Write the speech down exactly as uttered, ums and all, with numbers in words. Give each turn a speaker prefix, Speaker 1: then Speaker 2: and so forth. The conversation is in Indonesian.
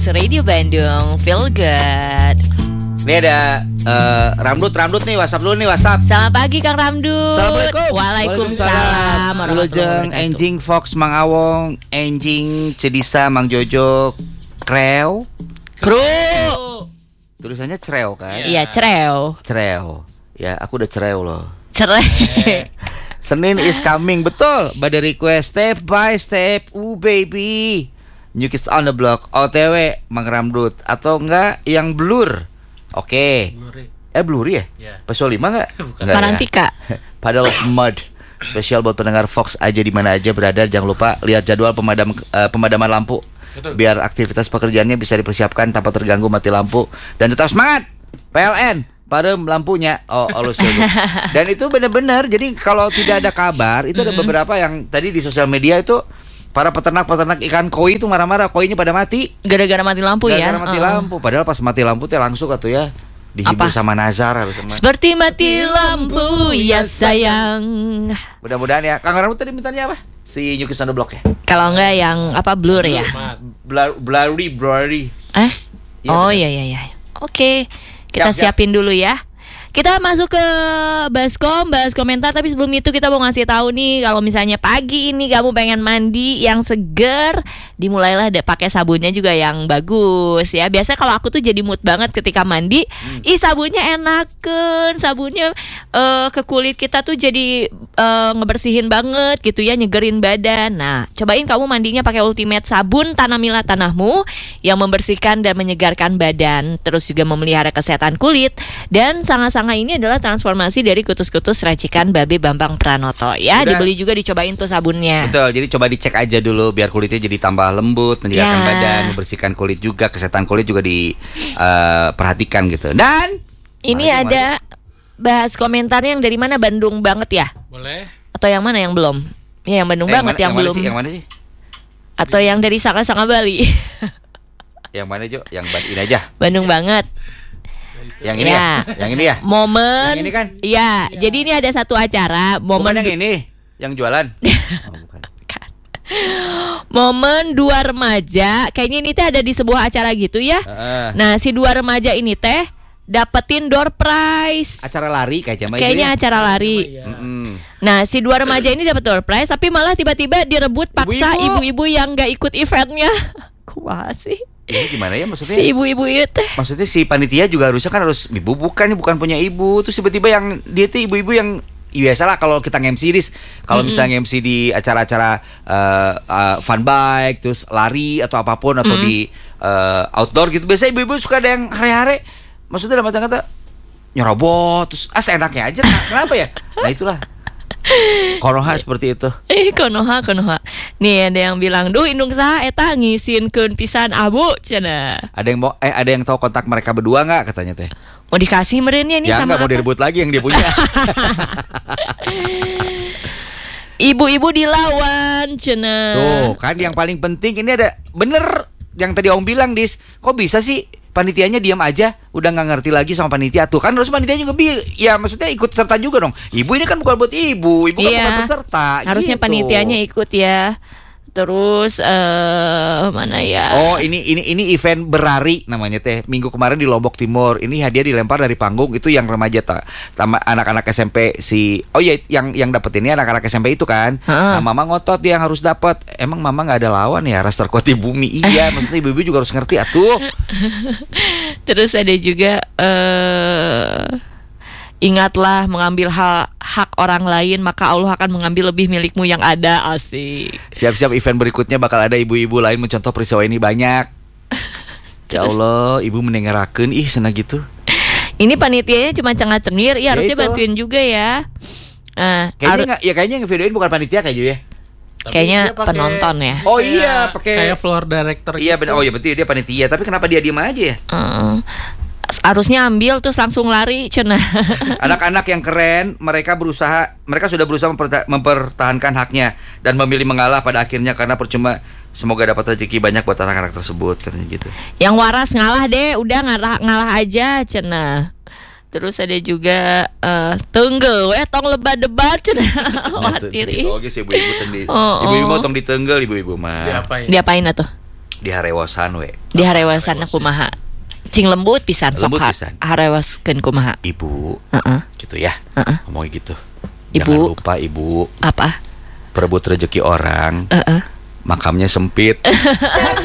Speaker 1: Fox Radio Bandung, feel good.
Speaker 2: Ini ada uh, Ramdut, Ramdut nih, WhatsApp dulu nih, WhatsApp.
Speaker 1: Selamat pagi Kang Ramdut.
Speaker 2: Assalamualaikum.
Speaker 1: Waalaikumsalam.
Speaker 2: Wilujeng, Enjing Fox, Mang Awong, Enjing Cedisa, Mang Jojo, Kreo,
Speaker 1: Kru.
Speaker 2: Tulisannya Creo kan?
Speaker 1: Iya, Creo.
Speaker 2: Creo. Ya, aku udah Creo loh.
Speaker 1: Cerai.
Speaker 2: Senin is coming, betul. Pada request step by step, uh baby. New Kids on the Block, O T W, Mang Ramdut. Atau enggak yang Blur. Oke. Okay. Eh Blur ya?
Speaker 3: Yeah.
Speaker 2: Peso lima enggak? Enggak.
Speaker 1: Parantika.
Speaker 2: Ya? Padahal Mud. Spesial buat pendengar Fox aja di mana aja berada. Jangan lupa lihat jadwal pemadam uh, pemadaman lampu. Betul. Biar aktivitas pekerjaannya bisa dipersiapkan tanpa terganggu mati lampu. Dan tetap semangat. P L N. Padam lampunya. Oh, Allah. Dan itu benar-benar. Jadi kalau tidak ada kabar, itu ada beberapa yang tadi di sosial media itu para peternak-peternak ikan koi itu marah-marah, koinya pada mati.
Speaker 1: Gara-gara mati lampu
Speaker 2: Gara-gara
Speaker 1: ya.
Speaker 2: Gara-gara mati
Speaker 1: uh.
Speaker 2: lampu. Padahal pas mati lampu teh langsung atuh ya dihibur
Speaker 1: Apa?
Speaker 2: sama Nazar harus sama.
Speaker 1: Seperti mati lampu ya sayang.
Speaker 2: Mudah-mudahan ya. Kang Ramdut tadi mintanya apa? Si New Kids on the Block ya.
Speaker 1: Kalau enggak yang apa Blur ya?
Speaker 2: Blur, blurry, blurry.
Speaker 1: Eh?
Speaker 2: Ya,
Speaker 1: oh
Speaker 2: bener.
Speaker 1: iya iya iya. Oke. Kita
Speaker 2: Siap, siap.
Speaker 1: siapin dulu ya. Kita masuk ke Baskom, bahas komentar. Tapi sebelum itu kita mau ngasih tahu nih, kalau misalnya pagi ini kamu pengen mandi yang seger, dimulailah de- pakai sabunnya juga yang bagus ya. Biasanya kalau aku tuh jadi mood banget ketika mandi, hmm. ih sabunnya enaken, sabunnya uh, ke kulit kita tuh jadi uh, ngebersihin banget gitu ya, nyegerin badan. Nah, cobain kamu mandinya pakai Ultimate Sabun Tanamila Tanahmu yang membersihkan dan menyegarkan badan, terus juga memelihara kesehatan kulit. Dan sangat-sangat ini adalah transformasi dari kutus-kutus racikan Babe Bambang Pranoto ya. Udah. Dibeli juga, dicobain tuh sabunnya.
Speaker 2: Betul, jadi coba dicek aja dulu biar kulitnya jadi tambah lembut, menyegarkan
Speaker 1: Ya.
Speaker 2: badan, membersihkan kulit juga, kesehatan kulit juga diperhatikan uh, gitu. Dan
Speaker 1: ini
Speaker 2: mana
Speaker 1: ada
Speaker 2: mana?
Speaker 1: bahas komentarnya yang dari mana, Bandung banget ya?
Speaker 3: Boleh.
Speaker 1: Atau yang mana yang belum? Ya yang Bandung
Speaker 2: eh,
Speaker 1: banget
Speaker 2: mana,
Speaker 1: yang,
Speaker 2: yang
Speaker 1: belum.
Speaker 2: Mana sih, yang mana sih?
Speaker 1: Atau yang dari Sanga-Sanga Bali.
Speaker 2: Yang mana Jo? Yang ini aja.
Speaker 1: Bandung banget.
Speaker 2: Yang ini ya. ya? Yang ini ya?
Speaker 1: Momen.
Speaker 2: Yang ini kan?
Speaker 1: Iya, ya. Jadi ini ada satu acara momen.
Speaker 2: Bukan yang ini, yang jualan. Oh, bukan.
Speaker 1: Momen dua remaja. Kayaknya ini teh ada di sebuah acara gitu ya. Uh. Nah, si dua remaja ini teh dapetin door prize.
Speaker 2: Acara lari kayak jamaah.
Speaker 1: Kayaknya
Speaker 2: ya?
Speaker 1: acara lari.
Speaker 3: Ya.
Speaker 1: Nah, si dua remaja ini dapat door prize, tapi malah tiba-tiba direbut paksa ibu-ibu, ibu-ibu yang nggak ikut eventnya. Kumaha sih?
Speaker 2: Ini gimana ya maksudnya?
Speaker 1: Si ibu-ibu itu.
Speaker 2: Maksudnya si panitia juga harusnya kan harus ibu bukan bukan punya ibu. Terus tiba-tiba yang dia tuh ibu-ibu yang ya biasalah kalau kita nge-M C dis, kalau mm-hmm. misalnya nge-M C di acara-acara uh, uh, fun bike, terus lari atau apapun atau mm-hmm. di uh, outdoor gitu, biasanya ibu-ibu suka ada yang hare-hare. Maksudnya dalam kata nyerobot terus ah seenaknya aja. Kenapa ya? Nah itulah. Konoha seperti itu.
Speaker 1: Eh konoha konoha. Nih ada yang bilang, "Duh indung saha eta ngisinkeun pisan abu cenah."
Speaker 2: Ada yang mau eh ada yang tahu kontak mereka berdua enggak katanya teh?
Speaker 1: Mau dikasih merennya nih
Speaker 2: ya,
Speaker 1: sama
Speaker 2: apa? Ya enggak mau direbut lagi yang dia punya.
Speaker 1: Ibu-ibu dilawan cenah.
Speaker 2: Tuh, kan yang paling penting ini ada bener yang tadi Om bilang, Dis. Kok bisa sih panitianya diam aja, udah nggak ngerti lagi sama panitia tuh kan harus panitia juga bi, ya maksudnya ikut serta juga dong. Ibu ini kan bukan buat ibu, ibu kan
Speaker 1: iya,
Speaker 2: bukan peserta.
Speaker 1: Harusnya
Speaker 2: gitu.
Speaker 1: Panitianya ikut ya. Terus uh, mana ya?
Speaker 2: Oh ini ini ini event berlari namanya teh. Minggu kemarin di Lombok Timur. Ini hadiah dilempar dari panggung itu yang remaja ta, sama anak-anak S M P si. Oh iya yang yang dapet ini anak-anak S M P itu kan. Nah, mama ngotot dia yang harus dapat. Emang mama nggak ada lawan ya ras terkuat di bumi. Iya maksudnya ibu-ibu juga harus ngerti atuh.
Speaker 1: Terus ada juga. Uh... Ingatlah mengambil hak, hak orang lain, maka Allah akan mengambil lebih milikmu yang ada. Asik.
Speaker 2: Siap-siap event berikutnya bakal ada ibu-ibu lain mencontoh peristiwa ini banyak. Ya Allah, ibu mendengarkan ih senang gitu.
Speaker 1: Ini panitianya cuma cengar-cengir, ya, ya harusnya itu. Bantuin juga ya.
Speaker 2: Uh, kayaknya aru- gak, ya kayaknya yang videoin bukan panitia kayaknya ya.
Speaker 1: Kayaknya penonton ya.
Speaker 2: Oh iya, pakai
Speaker 3: kayak floor director.
Speaker 2: Iya benar. Oh iya berarti dia panitia, tapi kenapa dia diem aja ya?
Speaker 1: Uh, harusnya ambil terus langsung lari cenah.
Speaker 2: Anak-anak yang keren, mereka berusaha, mereka sudah berusaha memperta- mempertahankan haknya dan memilih mengalah pada akhirnya karena percuma. Semoga dapat rezeki banyak buat anak-anak tersebut katanya gitu.
Speaker 1: Yang waras ngalah deh, udah ngalah ngalah aja cenah. Terus ada juga uh, tenggel, eh tong lebat-debat cenah. Watiri.
Speaker 2: Oh, geus ibu-ibu tadi. Ibu-ibu mau tong ditenggel ibu-ibu mah.
Speaker 3: Diapain?
Speaker 1: Diapain atuh?
Speaker 2: di harewasan we.
Speaker 1: Di harewasan kumaha? Cing lembut pisan sok
Speaker 2: Lembut
Speaker 1: ha-
Speaker 2: pisan.
Speaker 1: harewaskeun kumaha?
Speaker 2: Ibu,
Speaker 1: Heeh.
Speaker 2: gitu ya.
Speaker 1: Heeh.
Speaker 2: Ngomongnya gitu.
Speaker 1: Ibu.
Speaker 2: Jangan lupa ibu
Speaker 1: Apa?
Speaker 2: perebut rezeki orang.
Speaker 1: Heeh.
Speaker 2: Makamnya sempit.